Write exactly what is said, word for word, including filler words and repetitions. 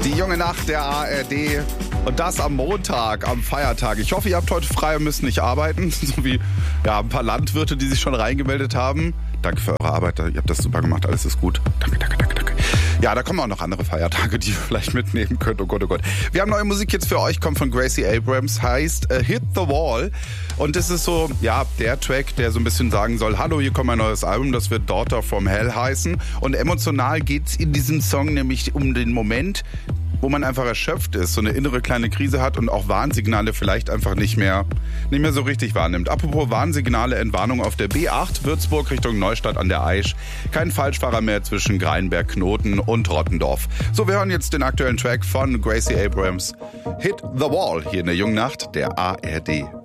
Die junge Nacht der A R D und das am Montag, am Feiertag. Ich hoffe, ihr habt heute frei und müsst nicht arbeiten, so wie ja, ein paar Landwirte, die sich schon reingemeldet haben. Danke für eure Arbeit, ihr habt das super gemacht, alles ist gut. Danke, danke, danke, danke. Ja, da kommen auch noch andere Feiertage, die ihr vielleicht mitnehmen könnt. Oh Gott, oh Gott. Wir haben neue Musik jetzt für euch, kommt von Gracie Abrams, heißt uh, Hit the Wall. Und das ist so, ja, der Track, der so ein bisschen sagen soll, hallo, hier kommt mein neues Album, das wird Daughter from Hell heißen. Und emotional geht's in diesem Song nämlich um den Moment, wo man einfach erschöpft ist, so eine innere kleine Krise hat und auch Warnsignale vielleicht einfach nicht mehr, nicht mehr so richtig wahrnimmt. Apropos Warnsignale, Entwarnung auf der B acht, Würzburg Richtung Neustadt an der Aisch. Kein Falschfahrer mehr zwischen Greinberg, Knoten und Rottendorf. So, wir hören jetzt den aktuellen Track von Gracie Abrams, Hit the Wall, hier in der jungen Nacht der A R D.